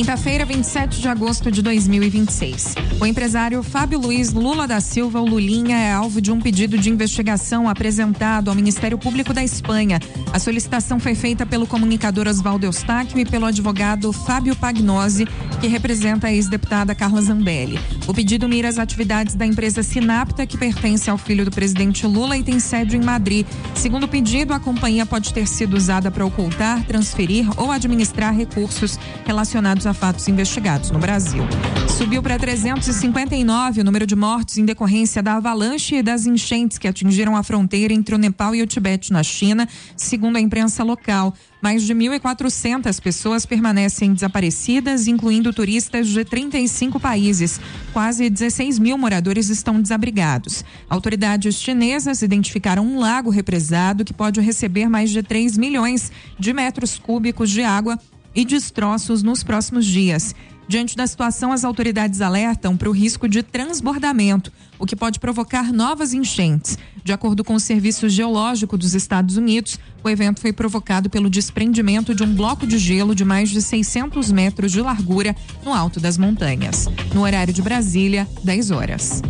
Quinta-feira, 27 de agosto de 2026. O empresário Fábio Luiz Lula da Silva, o Lulinha, é alvo de um pedido de investigação apresentado ao Ministério Público da Espanha. A solicitação foi feita pelo comunicador Osvaldo Eustáquio e pelo advogado Fábio Pagnozzi, que representa a ex-deputada Carla Zambelli. O pedido mira as atividades da empresa Sinapta, que pertence ao filho do presidente Lula e tem sede em Madrid. Segundo o pedido, a companhia pode ter sido usada para ocultar, transferir ou administrar recursos relacionados a fatos investigados no Brasil. Subiu para 359 o número de mortos em decorrência da avalanche e das enchentes que atingiram a fronteira entre o Nepal e o Tibete, na China, segundo a imprensa local. Mais de 1.400 pessoas permanecem desaparecidas, incluindo turistas de 35 países. Quase 16 mil moradores estão desabrigados. Autoridades chinesas identificaram um lago represado que pode receber mais de 3 milhões de metros cúbicos de água e destroços nos próximos dias. Diante da situação, as autoridades alertam para o risco de transbordamento, o que pode provocar novas enchentes. De acordo com o Serviço Geológico dos Estados Unidos, o evento foi provocado pelo desprendimento de um bloco de gelo de mais de 600 metros de largura no alto das montanhas. No horário de Brasília, 10 horas.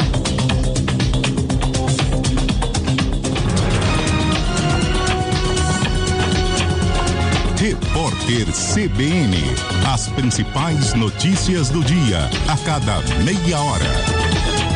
Repórter CBN. As principais notícias do dia, a cada meia hora.